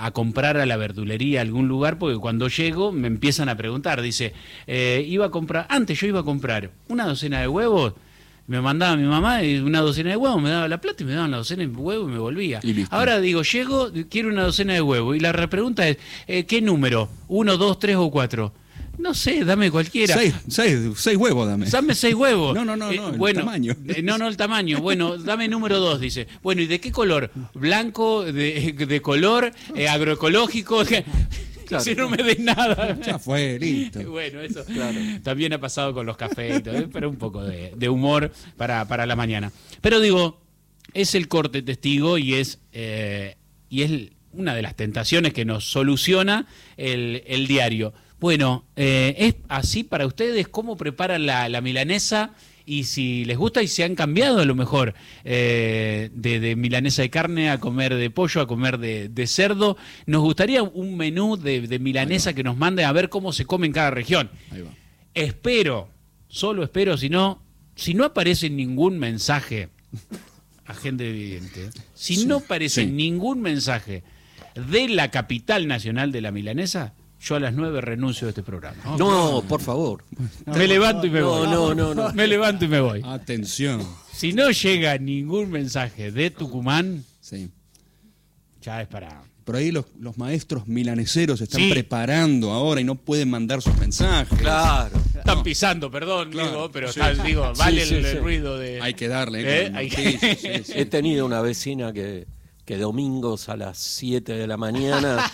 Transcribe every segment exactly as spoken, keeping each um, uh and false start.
a, a comprar a la verdulería a algún lugar, porque cuando llego me empiezan a preguntar, dice, eh, iba a comprar, antes yo iba a comprar una docena de huevos, me mandaba mi mamá una docena de huevos, me daba la plata y me daban la docena de huevos y me volvía. Y ahora digo, llego, quiero una docena de huevos, y la pregunta es, eh, ¿qué número? ¿Uno, dos, tres o cuatro? No sé, dame cualquiera. Seis, seis, seis huevos dame. Dame seis huevos. No, no, no, eh, no el bueno, tamaño. Eh, no, no, el tamaño. Bueno, dame número dos, dice. Bueno, ¿y de qué color? Blanco, de, de color, eh, agroecológico. Claro. Si no me des nada. Ya fue, listo. Bueno, eso claro. También ha pasado con los cafés y todo, ¿eh? Pero un poco de, de humor para, para la mañana. Pero digo, es el corte testigo y es, eh, y es una de las tentaciones que nos soluciona el, el diario. Bueno, eh, ¿es así para ustedes? ¿Cómo preparan la, la milanesa? Y si les gusta y se han cambiado a lo mejor eh, de, de milanesa de carne a comer de pollo, a comer de, de cerdo. Nos gustaría un menú de, de milanesa que nos manden a ver cómo se come en cada región. Ahí va. Espero, solo espero, si no, si no aparece ningún mensaje, agente evidente, si sí, no aparece sí. ningún mensaje de la capital nacional de la milanesa, yo a las nueve renuncio de este programa. No, no por favor. No, me levanto y me no, voy. No, no, no. Me levanto y me voy. Atención. Si no llega ningún mensaje de Tucumán, sí. ya es para... Por ahí los, los maestros milaneseros se están sí. preparando ahora y no pueden mandar sus mensajes. Claro. Están pisando, perdón, claro. digo, pero sí. está, digo, vale sí, sí, el, el sí. ruido de... Hay que darle. ¿Eh? Hay que... sí, sí, sí, sí. He tenido una vecina que... que domingos a las siete de la mañana,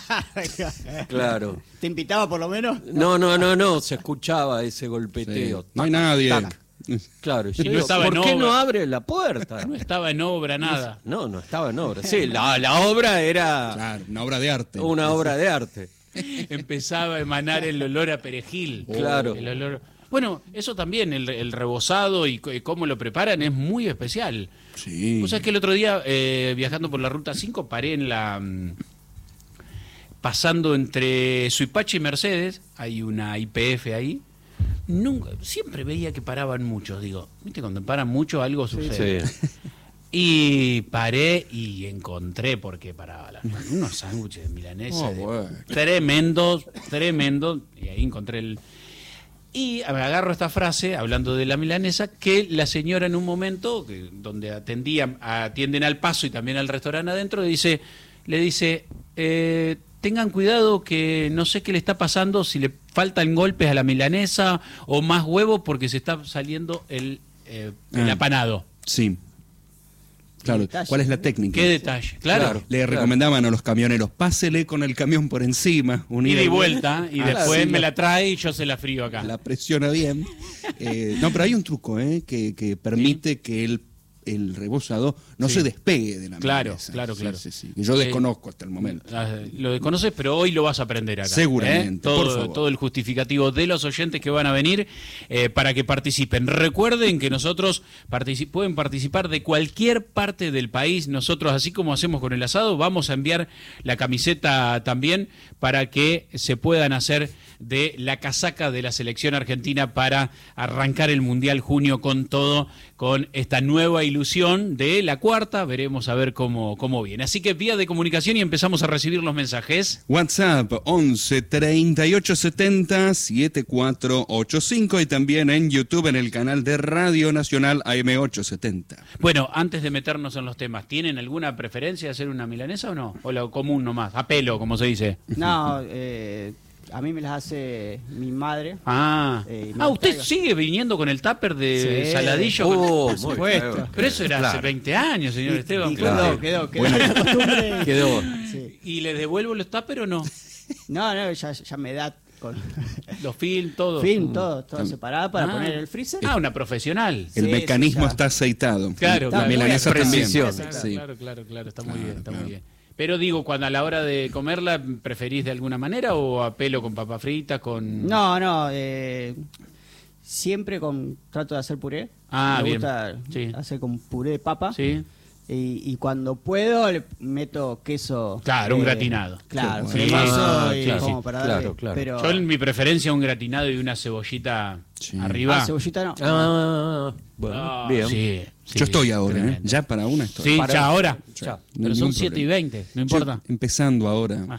claro. ¿Te invitaba por lo menos? No, no, no, no, se escuchaba ese golpeteo. Sí. No hay nadie. Tac. Claro, yo no digo, estaba ¿por qué obra. no abre la puerta? No estaba en obra nada. No, no estaba en obra. Sí, la, la obra era... Claro, una obra de arte. Una obra de arte. Empezaba a emanar el olor a perejil. Oh. Claro. El olor... Bueno, eso también, el, el rebozado y, y cómo lo preparan es muy especial. Sí. O sea, es que el otro día, eh, viajando por la Ruta cinco, paré en la... Mmm, pasando entre Suipacha y Mercedes, hay una I P F ahí. Nunca, siempre veía que paraban muchos, digo, ¿viste? Cuando paran mucho algo sucede. Sí. Y paré y encontré por qué paraba la, unos sándwiches de milanesa oh, bueno. tremendos, tremendos, y ahí encontré el... Y agarro esta frase, hablando de la milanesa, que la señora en un momento, que, donde atendían, atienden al paso y también al restaurante adentro, dice, le dice, eh, tengan cuidado que no sé qué le está pasando, si le faltan golpes a la milanesa o más huevos porque se está saliendo el, eh, el ah, apanado. Sí. Claro, ¿cuál es la técnica? ¿Qué detalle? Claro. claro Le claro. recomendaban a los camioneros, pásele con el camión por encima. Un ida y vuelta, y ah, después sí, me la trae y yo se la frío acá. La presiona bien. eh, no, pero hay un truco eh, que, que permite ¿sí? que el, el rebozado no sí. se despegue de la Claro, milanesa. claro, claro. Sí, sí, sí. Que yo desconozco eh, hasta el momento. Lo desconoces, pero hoy lo vas a aprender acá. Seguramente, ¿eh? todo, por favor. todo el justificativo de los oyentes que van a venir eh, para que participen. Recuerden que nosotros particip- pueden participar de cualquier parte del país. Nosotros, así como hacemos con el asado, vamos a enviar la camiseta también para que se puedan hacer de la casaca de la selección argentina para arrancar el Mundial junio con todo, con esta nueva ilusión de la cuarta. Veremos a ver cómo, cómo viene. Así que vía de comunicación y empezamos a recibir los mensajes. WhatsApp once treinta y ocho setenta setenta y cuatro ochenta y cinco y también en YouTube en el canal de Radio Nacional A M ochocientos setenta. Bueno, antes de meternos en los temas, ¿tienen alguna preferencia de hacer una milanesa o no? ¿O lo común nomás? A pelo, como se dice. No, eh... a mí me las hace mi madre. Ah, eh, ah usted traigo. sigue viniendo con el tupper de sí. saladillo. Oh, por supuesto. Pero eso era claro. hace veinte años, señor y, Esteban. Y claro. Quedó, quedó, quedó. Bueno. La costumbre. Quedó. Sí. ¿Y le devuelvo los tuppers o no? No, no, ya, ya me da con... los film, todo. Film, todo, todo separado para ah. poner el freezer. Ah, una profesional. El sí, mecanismo sí, está aceitado. Claro, la milanesa también. Claro, sí. claro, claro, claro, está muy claro, bien, está claro. muy bien. Pero digo, cuando a la hora de comerla, ¿preferís de alguna manera o a pelo con papa frita, con...? No, no, eh, siempre con trato de hacer puré. Ah, me bien. gusta sí. hacer con puré de papa. Sí. Y, y cuando puedo le meto queso. Claro, eh, un gratinado. Claro, sí. queso ah, y claro, como para claro, darle. claro. Pero... Yo en mi preferencia un gratinado y una cebollita sí. arriba. Ah, cebollita no. Ah, bueno, ah, bien. Sí, sí, Yo estoy ahora, ¿eh? Tremendo. Ya para una estoy. Sí, para ya ahora. Ya. Pero No son siete y veinte, no importa. Yo, empezando ahora.